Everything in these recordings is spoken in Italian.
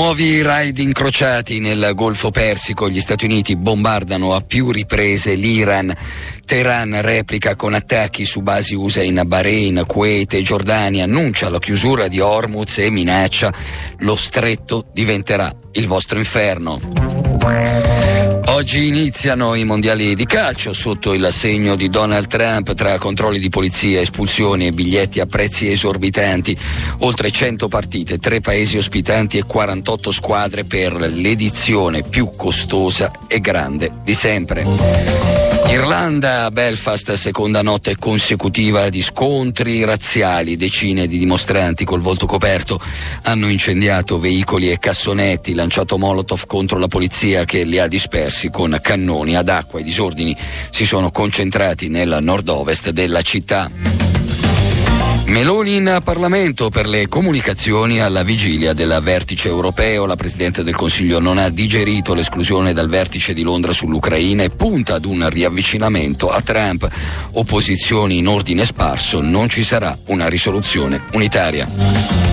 Nuovi raid incrociati nel Golfo Persico. Gli Stati Uniti bombardano a più riprese l'Iran. Teheran replica con attacchi su basi USA in Bahrain, Kuwait e Giordania, annuncia la chiusura di Hormuz e minaccia: lo stretto diventerà il vostro inferno. Oggi iniziano i mondiali di calcio sotto il segno di Donald Trump, tra controlli di polizia, espulsioni e biglietti a prezzi esorbitanti. Oltre 100 partite, 3 paesi ospitanti e 48 squadre per l'edizione più costosa e grande di sempre. Irlanda, a Belfast, seconda notte consecutiva di scontri razziali. Decine di dimostranti col volto coperto hanno incendiato veicoli e cassonetti, lanciato molotov contro la polizia che li ha dispersi con cannoni ad acqua. I disordini si sono concentrati nel nord-ovest della città. Meloni in Parlamento per le comunicazioni alla vigilia del vertice europeo. La Presidente del Consiglio non ha digerito l'esclusione dal vertice di Londra sull'Ucraina e punta ad un riavvicinamento a Trump. Opposizioni in ordine sparso, non ci sarà una risoluzione unitaria.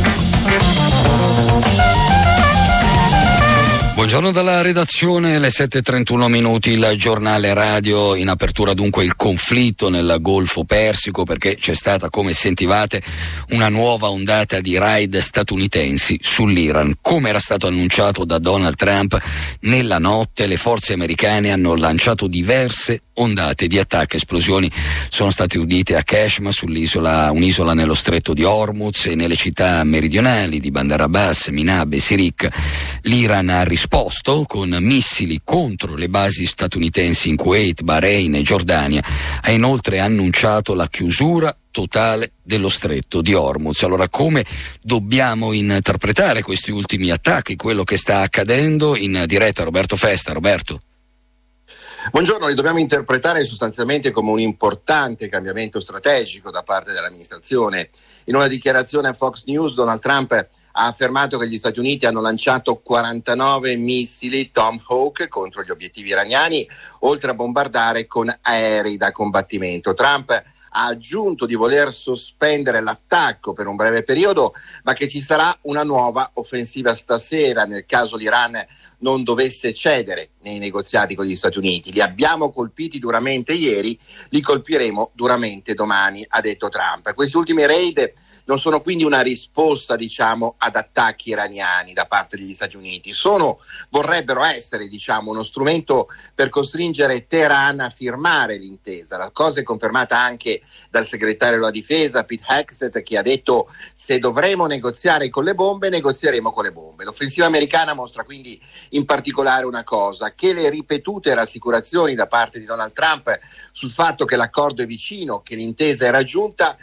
Buongiorno dalla redazione, le 7:31 minuti, il giornale radio. In apertura dunque il conflitto nel Golfo Persico, perché c'è stata, come sentivate, una nuova ondata di raid statunitensi sull'Iran. Come era stato annunciato da Donald Trump, nella notte le forze americane hanno lanciato diverse ondate di attacchi. Esplosioni sono state udite a Kashmir, un'isola nello stretto di Hormuz, e nelle città meridionali di Bandar Abbas, Minab e Sirik. L'Iran ha risposto con missili contro le basi statunitensi in Kuwait, Bahrain e Giordania. Ha inoltre annunciato la chiusura totale dello stretto di Hormuz. Allora, come dobbiamo interpretare questi ultimi attacchi, quello che sta accadendo? In diretta Roberto Festa. Roberto. Buongiorno, li dobbiamo interpretare sostanzialmente come un importante cambiamento strategico da parte dell'amministrazione. In una dichiarazione a Fox News, Donald Trump ha affermato che gli Stati Uniti hanno lanciato 49 missili Tomahawk contro gli obiettivi iraniani, oltre a bombardare con aerei da combattimento. Trump ha aggiunto di voler sospendere l'attacco per un breve periodo, ma che ci sarà una nuova offensiva stasera nel caso l'Iran non dovesse cedere nei negoziati con gli Stati Uniti. Li abbiamo colpiti duramente ieri, li colpiremo duramente domani, ha detto Trump. Questi ultimi raid non sono quindi una risposta, ad attacchi iraniani da parte degli Stati Uniti. Vorrebbero essere, uno strumento per costringere Teheran a firmare l'intesa. La cosa è confermata anche dal segretario della difesa, Pete Hegseth, che ha detto: se dovremo negoziare con le bombe, negozieremo con le bombe. L'offensiva americana mostra quindi in particolare una cosa, che le ripetute rassicurazioni da parte di Donald Trump sul fatto che l'accordo è vicino, che l'intesa è raggiunta,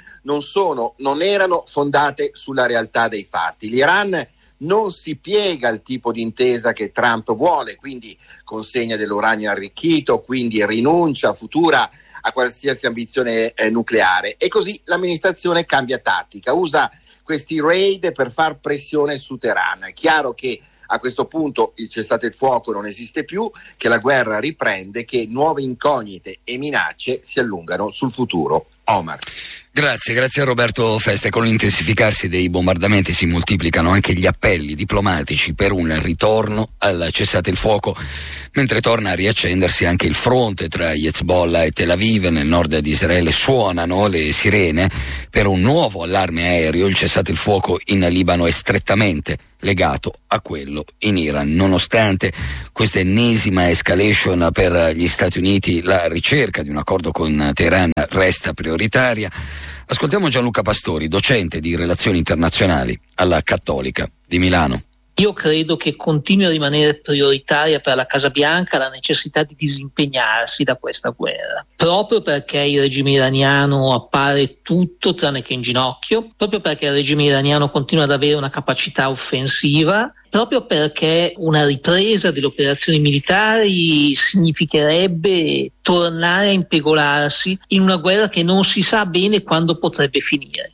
non erano fondate sulla realtà dei fatti. L'Iran non si piega al tipo di intesa che Trump vuole, quindi consegna dell'uranio arricchito, quindi rinuncia futura a qualsiasi ambizione nucleare, e così l'amministrazione cambia tattica, usa questi raid per far pressione su Teheran. È chiaro che a questo punto il cessate il fuoco non esiste più, che la guerra riprende, che nuove incognite e minacce si allungano sul futuro. Omar. Grazie a Roberto Festa. Con l'intensificarsi dei bombardamenti si moltiplicano anche gli appelli diplomatici per un ritorno al cessate il fuoco, mentre torna a riaccendersi anche il fronte tra Hezbollah e Tel Aviv. Nel nord di Israele suonano le sirene per un nuovo allarme aereo. Il cessate il fuoco in Libano è strettamente legato a quello in Iran. Nonostante questa ennesima escalation per gli Stati Uniti, la ricerca di un accordo con Teheran resta prioritaria. Ascoltiamo Gianluca Pastori, docente di relazioni internazionali alla Cattolica di Milano. Io credo che continui a rimanere prioritaria per la Casa Bianca la necessità di disimpegnarsi da questa guerra, proprio perché il regime iraniano appare tutto tranne che in ginocchio, proprio perché il regime iraniano continua ad avere una capacità offensiva, proprio perché una ripresa delle operazioni militari significherebbe tornare a impegolarsi in una guerra che non si sa bene quando potrebbe finire.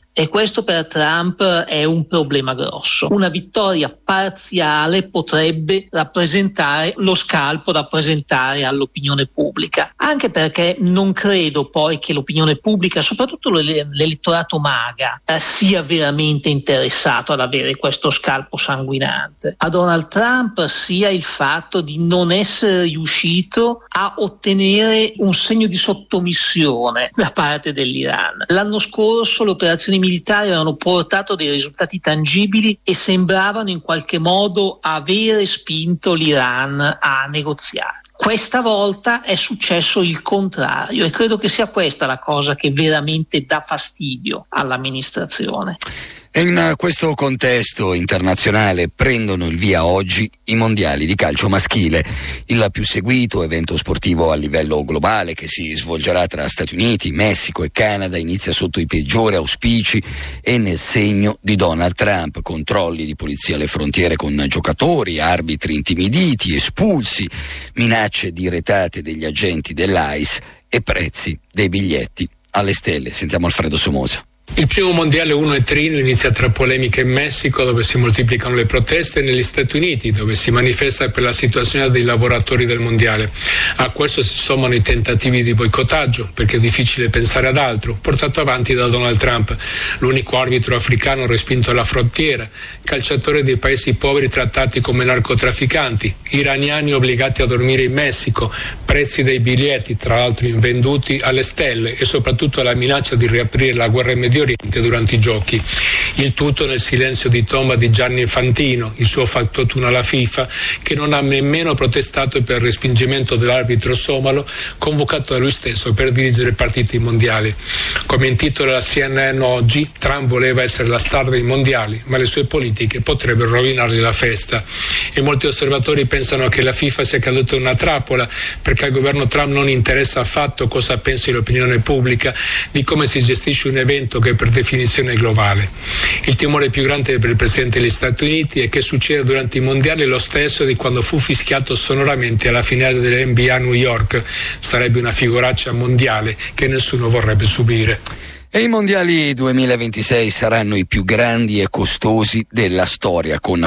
E questo per Trump è un problema grosso. Una vittoria parziale potrebbe rappresentare lo scalpo da presentare all'opinione pubblica, anche perché non credo poi che l'opinione pubblica, soprattutto l'elettorato MAGA, sia veramente interessato ad avere questo scalpo sanguinante. A Donald Trump sia il fatto di non essere riuscito a ottenere un segno di sottomissione da parte dell'Iran. L'anno scorso le operazioni militari avevano portato dei risultati tangibili e sembravano in qualche modo avere spinto l'Iran a negoziare. Questa volta è successo il contrario e credo che sia questa la cosa che veramente dà fastidio all'amministrazione. E in questo contesto internazionale prendono il via oggi i mondiali di calcio maschile, il più seguito evento sportivo a livello globale che si svolgerà tra Stati Uniti, Messico e Canada, inizia sotto i peggiori auspici e nel segno di Donald Trump, controlli di polizia alle frontiere con giocatori, arbitri intimiditi, espulsi, minacce di retate degli agenti dell'ICE e prezzi dei biglietti alle stelle. Sentiamo Alfredo Somoza. Il primo mondiale 1 e Trino inizia tra polemiche in Messico, dove si moltiplicano le proteste, e negli Stati Uniti, dove si manifesta per la situazione dei lavoratori del mondiale. A questo si sommano i tentativi di boicottaggio, perché è difficile pensare ad altro, portato avanti da Donald Trump, l'unico arbitro africano respinto alla frontiera, calciatori dei paesi poveri trattati come narcotrafficanti, iraniani obbligati a dormire in Messico, prezzi dei biglietti, tra l'altro invenduti alle stelle, e soprattutto la minaccia di riaprire la guerra in Medio Oriente durante i giochi. Il tutto nel silenzio di tomba di Gianni Infantino, il suo factotum alla FIFA, che non ha nemmeno protestato per il respingimento dell'arbitro somalo convocato da lui stesso per dirigere partite mondiali. Come intitola la CNN oggi, Trump voleva essere la star dei mondiali, ma le sue politiche potrebbero rovinargli la festa. E molti osservatori pensano che la FIFA sia caduta in una trappola, perché al governo Trump non interessa affatto cosa pensi l'opinione pubblica di come si gestisce un evento che per definizione è globale. Il timore più grande per il Presidente degli Stati Uniti è che succeda durante i mondiali lo stesso di quando fu fischiato sonoramente alla finale dell'NBA a New York. Sarebbe una figuraccia mondiale che nessuno vorrebbe subire. E i mondiali 2026 saranno i più grandi e costosi della storia, con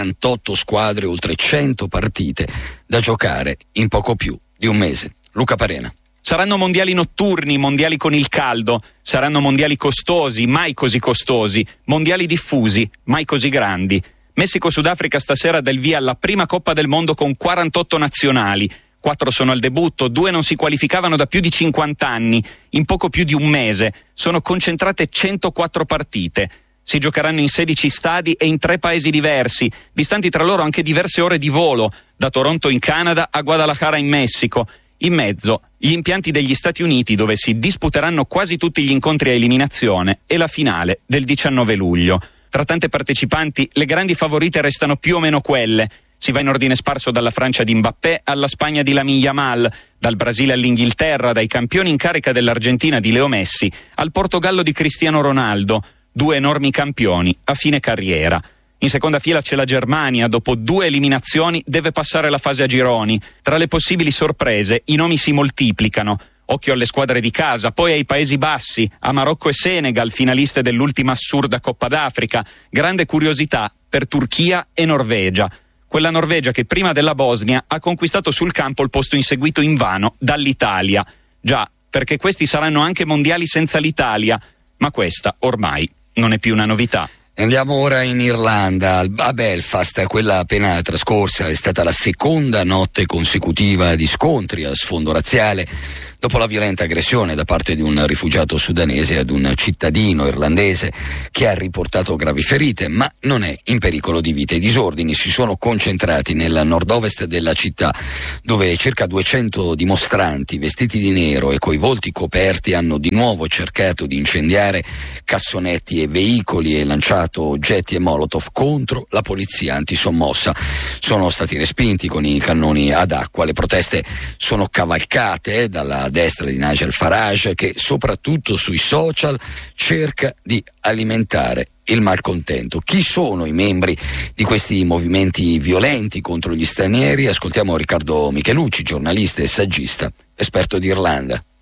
48 squadre e oltre 100 partite da giocare in poco più di un mese. Luca Parena. Saranno mondiali notturni, mondiali con il caldo, saranno mondiali costosi, mai così costosi, mondiali diffusi, mai così grandi. Messico-Sudafrica stasera dà il via alla prima Coppa del Mondo con 48 nazionali. 4 sono al debutto, 2 non si qualificavano da più di 50 anni. In poco più di un mese sono concentrate 104 partite. Si giocheranno in 16 stadi e in 3 paesi diversi, distanti tra loro anche diverse ore di volo, da Toronto in Canada a Guadalajara in Messico. In mezzo, gli impianti degli Stati Uniti, dove si disputeranno quasi tutti gli incontri a eliminazione, e la finale del 19 luglio. Tra tante partecipanti, le grandi favorite restano più o meno quelle. Si va in ordine sparso dalla Francia di Mbappé alla Spagna di Lamine Yamal, dal Brasile all'Inghilterra, dai campioni in carica dell'Argentina di Leo Messi, al Portogallo di Cristiano Ronaldo, 2 enormi campioni a fine carriera. In seconda fila c'è la Germania, dopo 2 eliminazioni deve passare la fase a gironi. Tra le possibili sorprese i nomi si moltiplicano. Occhio alle squadre di casa, poi ai Paesi Bassi, a Marocco e Senegal, finaliste dell'ultima assurda Coppa d'Africa. Grande curiosità per Turchia e Norvegia. Quella Norvegia che prima della Bosnia ha conquistato sul campo il posto inseguito invano dall'Italia. Già, perché questi saranno anche mondiali senza l'Italia, ma questa ormai non è più una novità. Andiamo ora in Irlanda, a Belfast. Quella appena trascorsa è stata la seconda notte consecutiva di scontri a sfondo razziale dopo la violenta aggressione da parte di un rifugiato sudanese ad un cittadino irlandese che ha riportato gravi ferite, ma non è in pericolo di vita. I disordini si sono concentrati nel nord-ovest della città, dove circa 200 dimostranti vestiti di nero e coi volti coperti hanno di nuovo cercato di incendiare cassonetti e veicoli e lanciato oggetti e molotov contro la polizia antisommossa. Sono stati respinti con i cannoni ad acqua. Le proteste sono cavalcate dalla destra di Nigel Farage, che soprattutto sui social cerca di alimentare il malcontento. Chi sono i membri di questi movimenti violenti contro gli stranieri? Ascoltiamo Riccardo Michelucci, giornalista e saggista, esperto d'Irlanda.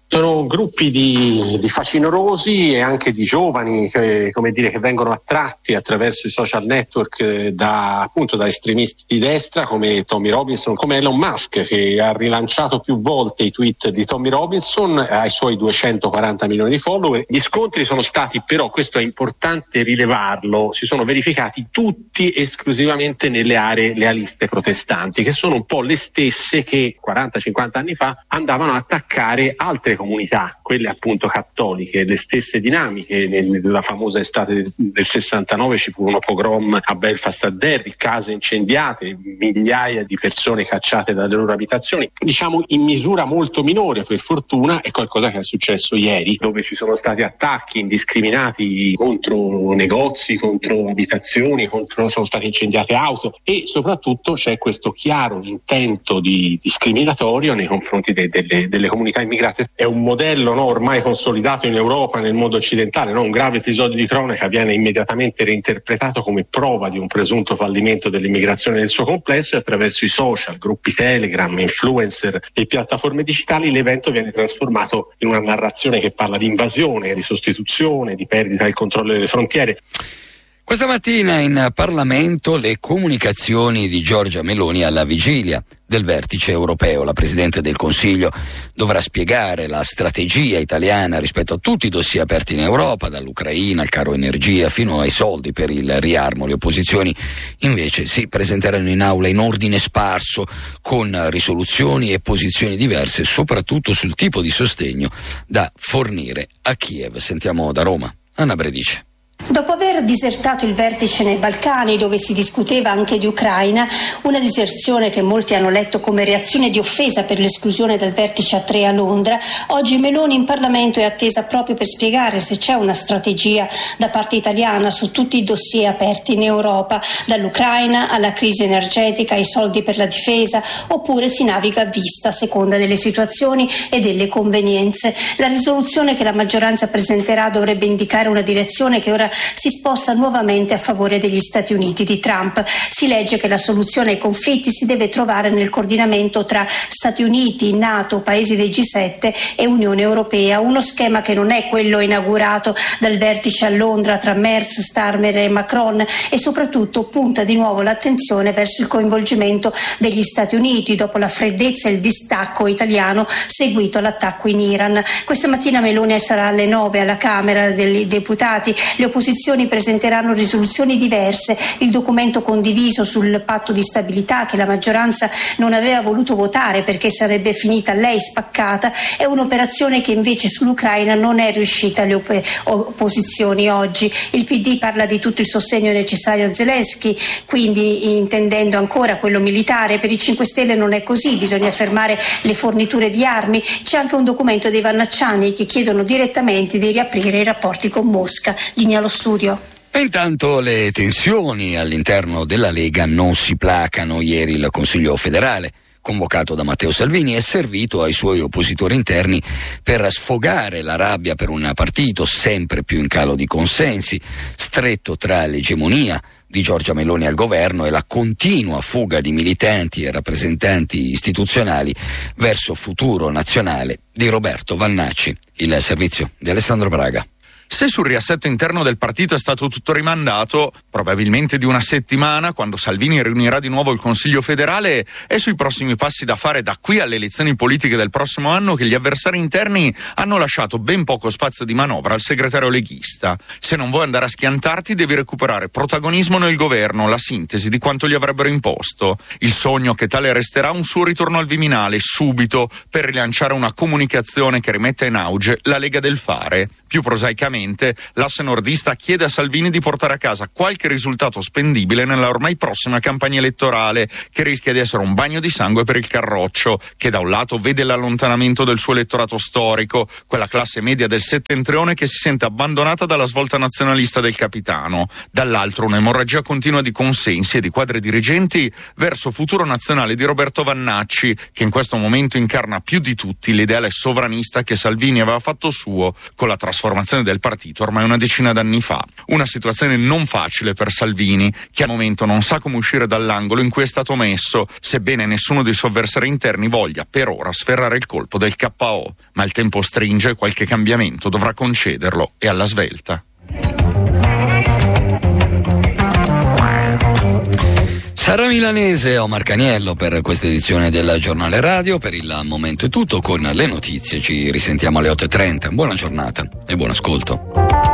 Sono gruppi di facinorosi e anche di giovani che vengono attratti attraverso i social network da estremisti di destra come Tommy Robinson, come Elon Musk, che ha rilanciato più volte i tweet di Tommy Robinson ai suoi 240 milioni di follower. Gli scontri sono stati, però questo è importante rilevarlo, si sono verificati tutti esclusivamente nelle aree lealiste protestanti, che sono un po' le stesse che 40-50 anni fa andavano a attaccare altre comunità, quelle appunto cattoliche, le stesse dinamiche. Nella famosa estate del 69 ci furono pogrom a Belfast a Derry, case incendiate, migliaia di persone cacciate dalle loro abitazioni, diciamo in misura molto minore per fortuna. È qualcosa che è successo ieri, dove ci sono stati attacchi indiscriminati contro negozi, contro abitazioni, sono state incendiate auto, e soprattutto c'è questo chiaro intento discriminatorio nei confronti delle comunità immigrate. È un modello ormai consolidato in Europa, nel mondo occidentale, un grave episodio di cronaca viene immediatamente reinterpretato come prova di un presunto fallimento dell'immigrazione nel suo complesso, e attraverso i social, gruppi Telegram, influencer e piattaforme digitali l'evento viene trasformato in una narrazione che parla di invasione, di sostituzione, di perdita del controllo delle frontiere. Questa mattina in Parlamento le comunicazioni di Giorgia Meloni alla vigilia del vertice europeo. La Presidente del Consiglio dovrà spiegare la strategia italiana rispetto a tutti i dossier aperti in Europa, dall'Ucraina al caro energia fino ai soldi per il riarmo. Le opposizioni invece si presenteranno in aula in ordine sparso, con risoluzioni e posizioni diverse, soprattutto sul tipo di sostegno da fornire a Kiev. Sentiamo da Roma Anna Bredice. Dopo aver disertato il vertice nei Balcani, dove si discuteva anche di Ucraina, una diserzione che molti hanno letto come reazione di offesa per l'esclusione del vertice a 3 a Londra, oggi Meloni in Parlamento è attesa proprio per spiegare se c'è una strategia da parte italiana su tutti i dossier aperti in Europa, dall'Ucraina alla crisi energetica ai soldi per la difesa, oppure si naviga a vista a seconda delle situazioni e delle convenienze. La risoluzione che la maggioranza presenterà dovrebbe indicare una direzione che ora si sposta nuovamente a favore degli Stati Uniti di Trump. Si legge che la soluzione ai conflitti si deve trovare nel coordinamento tra Stati Uniti, NATO, paesi dei G7 e Unione Europea, uno schema che non è quello inaugurato dal vertice a Londra tra Merz, Starmer e Macron, e soprattutto punta di nuovo l'attenzione verso il coinvolgimento degli Stati Uniti dopo la freddezza e il distacco italiano seguito all'attacco in Iran. Questa mattina Meloni sarà alle 9 alla Camera dei Deputati. Le opposizioni presenteranno risoluzioni diverse. Il documento condiviso sul patto di stabilità, che la maggioranza non aveva voluto votare perché sarebbe finita lei spaccata, è un'operazione che invece sull'Ucraina non è riuscita alle opposizioni oggi. Il PD parla di tutto il sostegno necessario a Zelensky, quindi intendendo ancora quello militare. Per i 5 Stelle non è così, bisogna fermare le forniture di armi. C'è anche un documento dei Vannacciani che chiedono direttamente di riaprire i rapporti con Mosca. Linea allo studio. E intanto le tensioni all'interno della Lega non si placano. Ieri il Consiglio federale, convocato da Matteo Salvini, è servito ai suoi oppositori interni per sfogare la rabbia per un partito sempre più in calo di consensi, stretto tra l'egemonia di Giorgia Meloni al governo e la continua fuga di militanti e rappresentanti istituzionali verso Futuro Nazionale di Roberto Vannacci. Il servizio di Alessandro Braga. Se sul riassetto interno del partito è stato tutto rimandato, probabilmente di una settimana, quando Salvini riunirà di nuovo il Consiglio federale, è sui prossimi passi da fare da qui alle elezioni politiche del prossimo anno che gli avversari interni hanno lasciato ben poco spazio di manovra al segretario leghista. Se non vuoi andare a schiantarti, devi recuperare protagonismo nel governo, la sintesi di quanto gli avrebbero imposto. Il sogno che tale resterà un suo ritorno al Viminale subito per rilanciare una comunicazione che rimetta in auge la Lega del Fare. Più prosaicamente, l'asse nordista chiede a Salvini di portare a casa qualche risultato spendibile nella ormai prossima campagna elettorale, che rischia di essere un bagno di sangue per il Carroccio, che da un lato vede l'allontanamento del suo elettorato storico, quella classe media del settentrione che si sente abbandonata dalla svolta nazionalista del capitano, dall'altro un'emorragia continua di consensi e di quadri dirigenti verso Futuro Nazionale di Roberto Vannacci, che in questo momento incarna più di tutti l'ideale sovranista che Salvini aveva fatto suo con la trasformazione del partito partito ormai una decina d'anni fa. Una situazione non facile per Salvini, che al momento non sa come uscire dall'angolo in cui è stato messo, sebbene nessuno dei suoi avversari interni voglia per ora sferrare il colpo del KO. Ma il tempo stringe e qualche cambiamento dovrà concederlo, e alla svelta. Sara Milanese e Omar Caniello per questa edizione del Giornale Radio. Per il momento è tutto, con le notizie ci risentiamo alle 8:30. Buona giornata e buon ascolto.